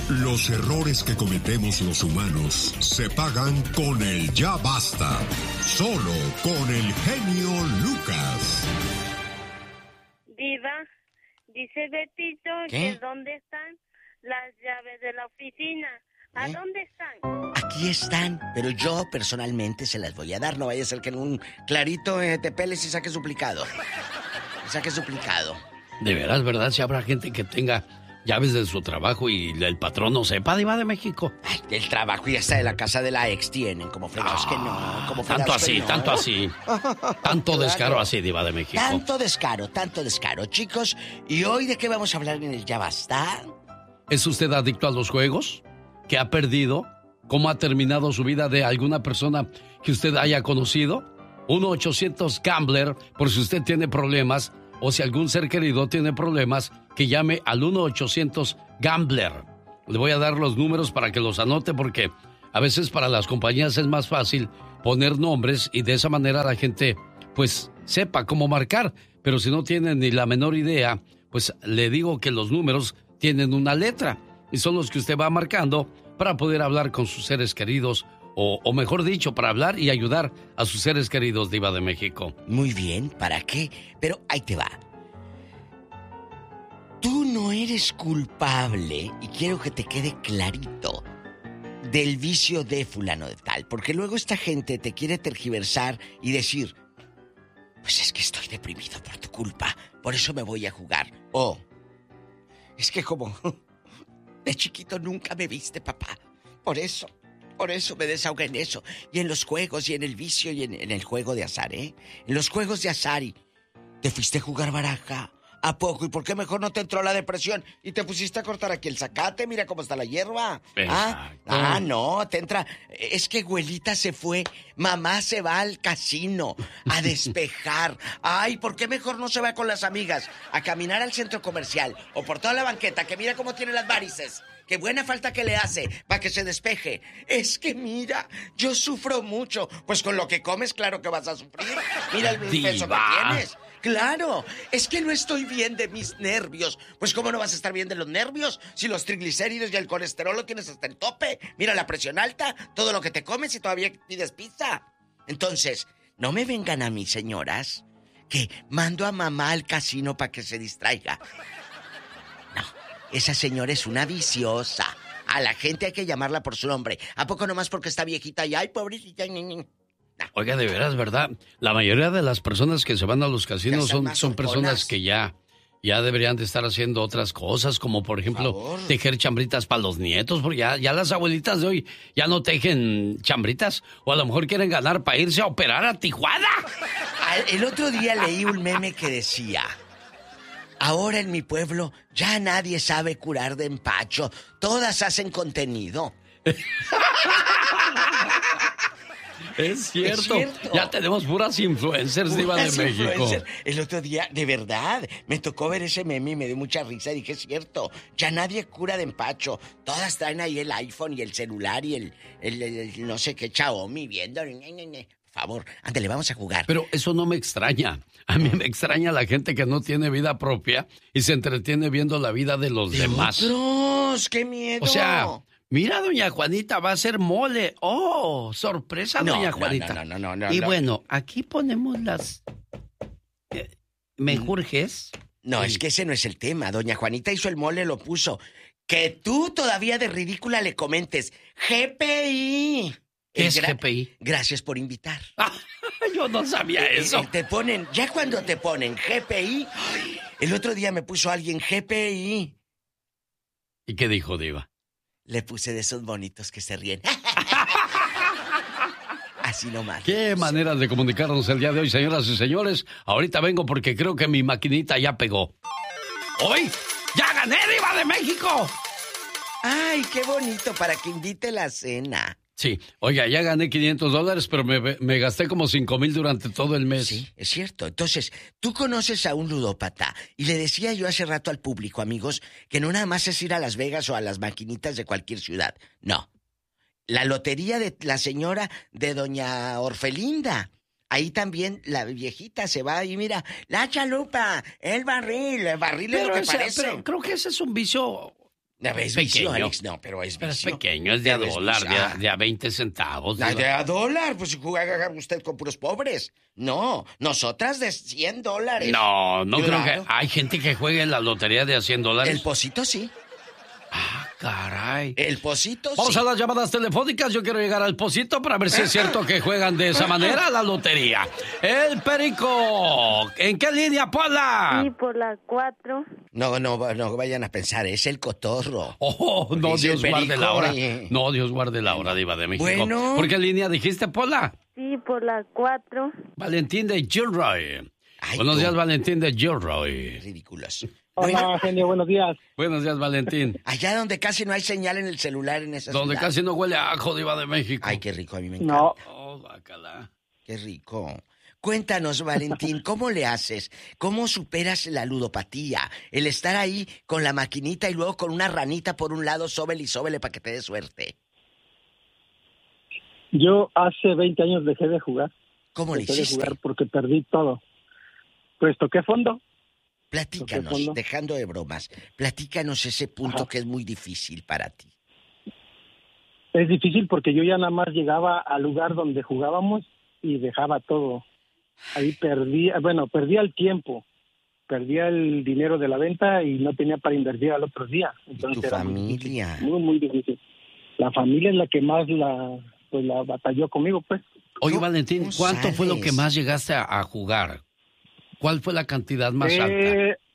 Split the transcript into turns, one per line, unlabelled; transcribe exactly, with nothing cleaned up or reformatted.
Los errores que cometemos los humanos se pagan con el ya basta. Solo con el genio Lucas.
Diva, dice Betito
¿Qué?
que dónde están las llaves de la oficina. ¿A
¿Eh?
dónde están?
Aquí están, pero yo personalmente se las voy a dar. No vaya a ser que en un clarito eh, te peles y saques duplicado. Saques duplicado.
De veras, ¿verdad? Si habrá gente que tenga llaves de su trabajo y el patrón no sepa, Diva de México.
Ay, del trabajo y hasta de la casa de la ex tienen, como fregados
Ah,
que no, como
tanto
fregados
así,
que no.
tanto así. Tanto
Claro.
descaro así, Diva de México.
Tanto descaro, tanto descaro, chicos. ¿Y hoy de qué vamos a hablar en el Ya Basta?
¿Es usted adicto a los juegos? ¿Qué ha perdido? ¿Cómo ha terminado su vida de alguna persona que usted haya conocido? uno ochocientos Gambler, por si usted tiene problemas, o si algún ser querido tiene problemas, que llame al uno ochocientos Gambler. Le voy a dar los números para que los anote, porque a veces para las compañías es más fácil poner nombres y de esa manera la gente pues sepa cómo marcar. Pero si no tienen ni la menor idea, pues le digo que los números tienen una letra y son los que usted va marcando para poder hablar con sus seres queridos, o, o mejor dicho, para hablar y ayudar a sus seres queridos, Diva de México.
Muy bien, ¿para qué? Pero ahí te va. Tú no eres culpable, y quiero que te quede clarito, del vicio de fulano de tal, porque luego esta gente te quiere tergiversar y decir, pues es que estoy deprimido por tu culpa, por eso me voy a jugar. O, es que como de chiquito nunca me viste, papá, por eso, por eso me desahogué en eso. Y en los juegos, y en el vicio, y en, en el juego de azar, ¿eh? En los juegos de azar, y ¿te fuiste a jugar baraja? ¿A poco? ¿Y por qué mejor no te entró la depresión? Y te pusiste a cortar aquí el zacate, mira cómo está la hierba. Ah, ah, no, te entra. Es que abuelita se fue, mamá se va al casino a despejar. Ay, ¿por qué mejor no se va con las amigas a caminar al centro comercial o por toda la banqueta, que mira cómo tiene las varices? Qué buena falta que le hace para que se despeje. Es que mira, yo sufro mucho. Pues con lo que comes, claro que vas a sufrir. Mira el
Diva.
peso que tienes. Claro, es que no estoy bien de mis nervios. Pues ¿cómo no vas a estar bien de los nervios? Si los triglicéridos y el colesterol lo tienes hasta el tope. Mira la presión alta, todo lo que te comes y todavía pides pizza. Entonces, no me vengan a mí, señoras, que mando a mamá al casino para que se distraiga. No, esa señora es una viciosa. A la gente hay que llamarla por su nombre. ¿A poco nomás porque está viejita y ay, pobrecita?
Oiga, de veras, ¿verdad? La mayoría de las personas que se van a los casinos son, son personas que ya, ya deberían de estar haciendo otras cosas, como por ejemplo
Por
tejer chambritas para los nietos, porque ya, ya las abuelitas de hoy ya no tejen chambritas, o a lo mejor quieren ganar para irse a operar a Tijuana.
El otro día leí un meme que decía: ahora en mi pueblo ya nadie sabe curar de empacho, todas hacen contenido.
Es cierto.
Es cierto.
Ya tenemos puras influencers, Diva de
Puras
México.
influencer. El otro día, de verdad, me tocó ver ese meme y me dio mucha risa. Dije, es cierto, ya nadie cura de empacho. Todas traen ahí el iPhone y el celular y el, el, el, el no sé qué Xiaomi viendo. Por favor, ándale, vamos a jugar.
Pero eso no me extraña. A mí me extraña la gente que no tiene vida propia y se entretiene viendo la vida de los
¿De
demás.
otros? ¡Qué miedo!
O sea, mira, doña Juanita va a hacer mole. ¡Oh, sorpresa,
No,
doña
no,
Juanita!
no, no, no, no,
y
no.
bueno, aquí ponemos las eh, mejurjes.
No,
Sí.
es que ese no es el tema. Doña Juanita hizo el mole, lo puso. Que tú todavía de ridícula le comentes G P I.
¿Qué es
gra-
G P I?
Gracias por invitar.
Yo no sabía eso.
Eh, Te ponen, ya cuando te ponen G P I, ay, el otro día me puso alguien G P I.
¿Y qué dijo, Diva?
Le puse de esos bonitos que se ríen. Así nomás.
Qué maneras de comunicarnos el día de hoy, señoras y señores. Ahorita vengo porque creo que mi maquinita ya pegó. ¡Hoy! ¡Ya gané, Diva de México!
Ay, qué bonito, para que invite la cena.
Sí, oiga, ya gané quinientos dólares, pero me, me gasté como cinco mil durante todo el mes.
Sí, es cierto. Entonces, tú conoces a un ludópata. Y le decía yo hace rato al público, amigos, que no nada más es ir a Las Vegas o a las maquinitas de cualquier ciudad. No. La lotería de la señora de doña Orfelinda. Ahí también la viejita se va y mira, la chalupa, el barril, el barril es
Pero
lo que
ese-
parece.
pero creo que ese es un vicio
No, es vicio, Alex, no, pero es
Pero es
vicio.
pequeño, es de a
Pero es
dólar,
vicio.
de a,
Ah.
de a veinte centavos.
La
diva.
de a dólar, pues juega usted con puros pobres. No, nosotras de cien dólares.
No, no creo
Claro.
que... Hay gente que juegue en la lotería de a cien dólares.
El Pocito sí.
Ah, caray.
El Pocito
Vamos
sí.
a las llamadas telefónicas. Yo quiero llegar al Pocito para ver si es cierto que juegan de esa manera la lotería. El Perico. ¿En qué línea, Pola?
Sí, por la cuatro.
No, no, no vayan a pensar, es el cotorro.
Oh, no,
Dice
Dios
el
guarde
Perico,
la hora.
oye.
No, Dios guarde la hora, diva de México.
Bueno.
¿Por qué línea dijiste, Pola?
Sí, por la cuatro.
Valentín de Gilroy.
Ay,
Buenos
tú.
días, Valentín de Gilroy.
Ridículos.
Hola, genio, buenos días.
Buenos días, Valentín.
Allá donde casi no hay señal en el celular en esa
Donde
ciudad.
casi no huele a ajo, diva de México.
Ay, qué rico, a mí me encanta.
No,
Oh, bacala.
Qué rico. Cuéntanos, Valentín, ¿cómo le haces? ¿Cómo superas la ludopatía? El estar ahí con la maquinita y luego con una ranita por un lado, sóbele y sóbele para que te dé suerte.
yo hace veinte años dejé de jugar.
¿Cómo le
Dejé de
hiciste?
jugar porque perdí todo. Pues toqué fondo.
Platícanos,
¿Toqué fondo?
dejando de bromas, platícanos ese punto
Ajá.
que es muy difícil para ti.
Es difícil porque yo ya nada más llegaba al lugar donde jugábamos y dejaba todo. Ahí perdía, bueno, perdía el tiempo, perdía el dinero de la venta y no tenía para invertir al otro día. Entonces
tu
era muy
familia?
difícil, Muy, muy difícil. La familia es la que más la, pues, la batalló conmigo, pues.
Oye,
¿Cómo-
Valentín,
cómo
¿cuánto fue lo
sabes?
que más llegaste a, a jugar? ¿Cuál fue la cantidad más alta?
Eh,